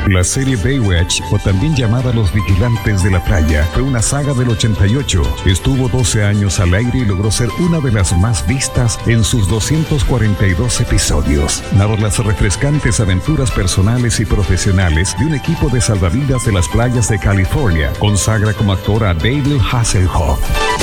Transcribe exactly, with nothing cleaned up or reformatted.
La serie Baywatch, o también llamada Los Vigilantes de la Playa, fue una saga del ochenta y ocho. Estuvo doce años al aire y logró ser una de las más vistas en sus doscientos cuarenta y dos episodios. Narra las refrescantes aventuras personales y profesionales de un equipo de salvavidas de las playas de California. Consagra como actor a David Hasselhoff.